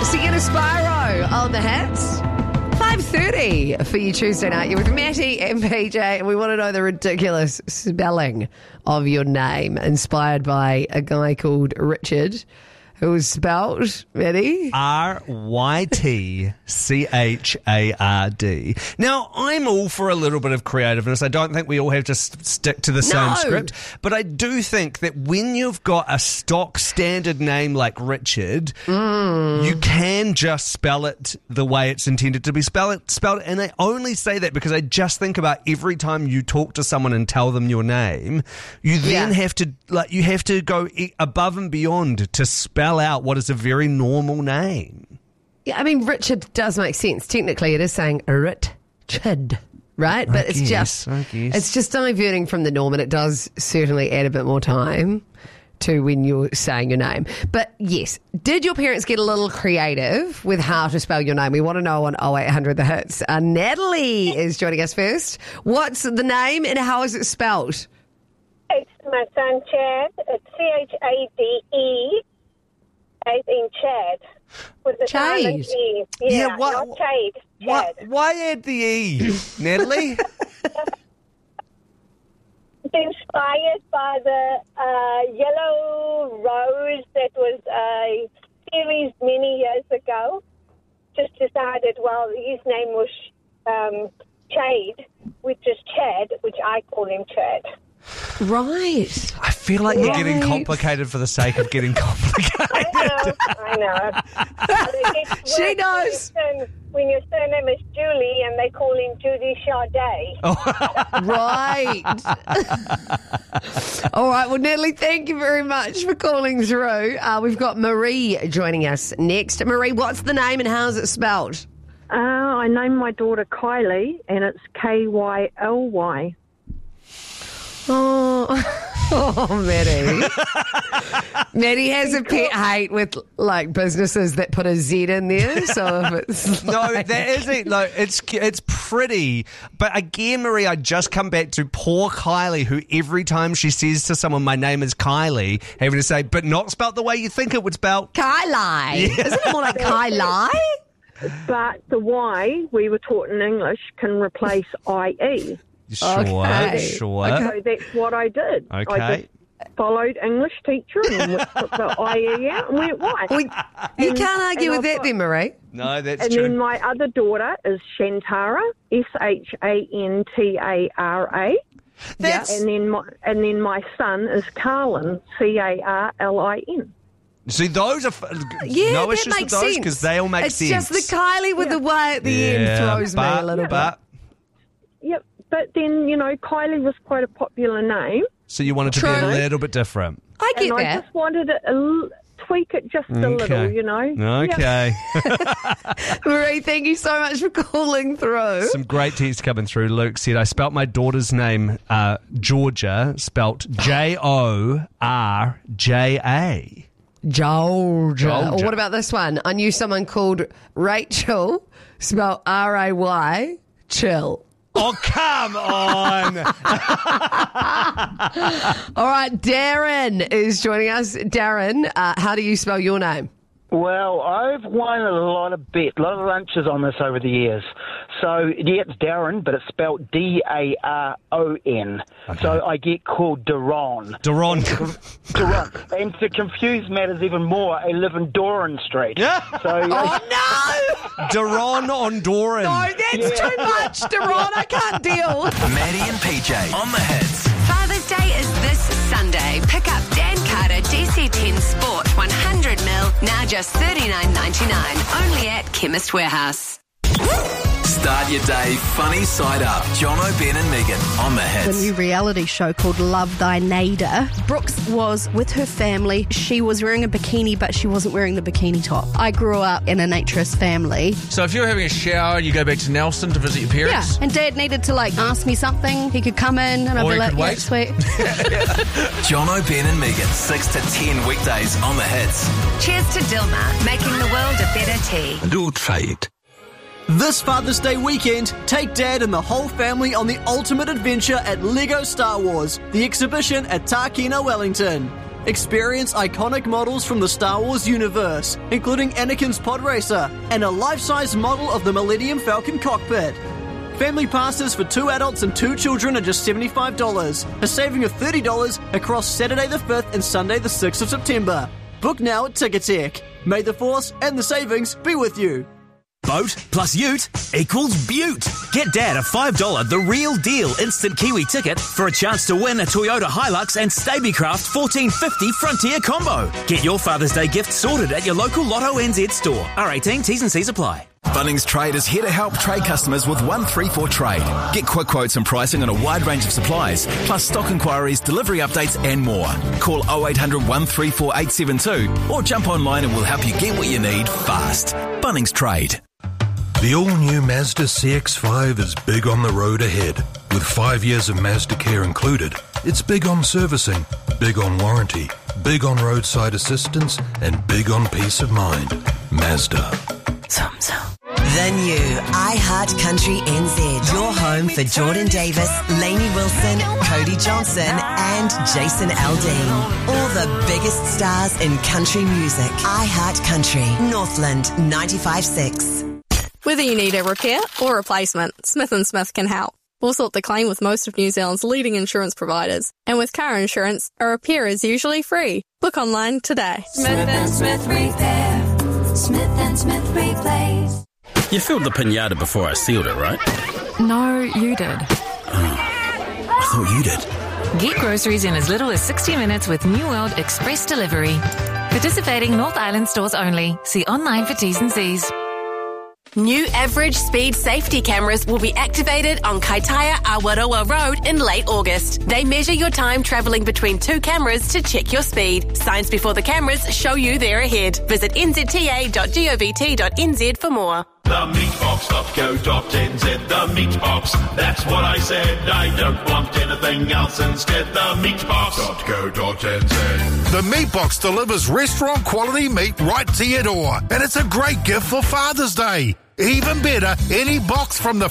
Sienna Spyro on the hits. 5:30 for you Tuesday night. You're with Matty and PJ, and we want to know the ridiculous spelling of your name, inspired by a guy called Richard, who was spelled, Matty? Rytchard. Now, I'm all for a little bit of creativeness. I don't think we all have to stick to the same script. But I do think that when you've got a stock standard name like Richard, you can just spell it the way it's intended to be spelled. And I only say that because I just think about every time you talk to someone and tell them your name, you then have to go above and beyond to spell out what is a very normal name. Yeah, I mean, Richard does make sense. Technically, it is saying Richard, right? But it's just diverting from the norm, and it does certainly add a bit more time to when you're saying your name. But yes, did your parents get a little creative with how to spell your name? We want to know on 0800 The Hits. Natalie is joining us first. What's the name and how is it spelled? It's my son Chad. It's Chade, as in Chad. With the silent E. Yeah, not Chade. Chad. Why add the E, Natalie? Inspired by the Yellow Rose that was a series many years ago. Just decided, well, his name was Chade, which is Chad, which I call him Chad. Right. I feel like you're getting complicated for the sake of getting complicated. I know. She knows. When your surname is Julie and they call him Judy Sade. Right. All right. Well, Natalie, thank you very much for calling through. We've got Marie joining us next. Marie, what's the name and how's it spelled? I named my daughter Kylie, and it's Kyly. Oh, Maddie. Maddie has a pet hate with like businesses that put a Z in there. So if it's no, that isn't. No, it's pretty. But again, Marie, I just come back to poor Kylie, who every time she says to someone, "My name is Kylie," having to say, "But not spelt the way you think it would spell." Kylie. Yeah. Isn't it more like Kylie? But the Y we were taught in English can replace IE. Sure. Okay. So that's what I did. Okay. I just followed English teacher and put the IE out and went white. Well, you can't argue with that then, Marie. No, that's and true. And then my other daughter is Shantara, Shantara. That's... And then my son is Carlin, Carlin. See, those are no issues with those because they all make sense. It's just the Kylie with the Y at the end throws me a little bit. Yep. But then, Kylie was quite a popular name. So you wanted to be a little bit different. I get that. I just wanted to tweak it just a little, Okay. Yeah. Marie, thank you so much for calling through. Some great texts coming through. Luke said, I spelt my daughter's name, Georgia, spelt Jorja. Georgia. Or what about this one? I knew someone called Rachel, spelled Ray, chill. Oh, come on. All right, Darren is joining us. Darren, how do you spell your name? Well, I've won a lot of lunches on this over the years. So, yeah, it's Darren, but it's spelled Daron. Okay. So I get called Daron. Daron. And to confuse matters even more, I live in Doran Street. Yeah. So, oh, no! Daron on Doran. No, that's too much, Daron. I can't deal. Maddie and PJ on the hits. Father's Day is this Sunday. Pick up Dan Carter DC10 Sport 100ml, now just $39.99. Only at Chemist Warehouse. Start your day funny side up. Jono, Ben and Megan on the hits. The new reality show called Love Thy Neighbour. Brooks was with her family. She was wearing a bikini, but she wasn't wearing the bikini top. I grew up in a naturist family. So if you're having a shower, you go back to Nelson to visit your parents? Yeah, and Dad needed to ask me something. He could come in and I'd be like, yeah, sweet. Jono, Ben and Megan, 6 to 10 weekdays on the hits. Cheers to Dilmah, making the world a better tea. Do try it. This Father's Day weekend, take Dad and the whole family on the ultimate adventure at LEGO Star Wars, the exhibition at Tākina, Wellington. Experience iconic models from the Star Wars universe, including Anakin's pod racer and a life-size model of the Millennium Falcon cockpit. Family passes for 2 adults and 2 children are just $75, a saving of $30 across Saturday the 5th and Sunday the 6th of September. Book now at Ticketek. May the Force and the savings be with you. Boat plus ute equals beaut. Get Dad a $5 The Real Deal instant Kiwi ticket for a chance to win a Toyota Hilux and Stabicraft 1450 Frontier combo. Get your Father's Day gift sorted at your local Lotto NZ store. R18, T's and C's apply. Bunnings Trade is here to help trade customers with 134 Trade. Get quick quotes and pricing on a wide range of supplies, plus stock inquiries, delivery updates and more. Call 0800 134 872 or jump online and we'll help you get what you need fast. Bunnings Trade. The all-new Mazda CX-5 is big on the road ahead. With 5 years of Mazda Care included, it's big on servicing, big on warranty, big on roadside assistance, and big on peace of mind. Mazda. The new iHeart Country NZ. Your home for Jordan Davis, Lainey Wilson, Cody Johnson, and Jason Aldean. All the biggest stars in country music. iHeart Country, Northland 95.6. Whether you need a repair or replacement, Smith & Smith can help. We'll sort the claim with most of New Zealand's leading insurance providers. And with car insurance, a repair is usually free. Book online today. Smith & Smith Repair. Smith & Smith Replace. You filled the pinata before I sealed it, right? No, you did. I thought you did. Get groceries in as little as 60 minutes with New World Express Delivery. Participating North Island stores only. See online for T's and C's. New average speed safety cameras will be activated on Kaitaia Awaroa Road in late August. They measure your time travelling between 2 cameras to check your speed. Signs before the cameras show you they're ahead. Visit nzta.govt.nz for more. The meatbox.co.nz, the meatbox. That's what I said. I don't want anything else instead. The meatbox.co.nz. The Meatbox delivers restaurant quality meat right to your door. And it's a great gift for Father's Day. Even better, any box from the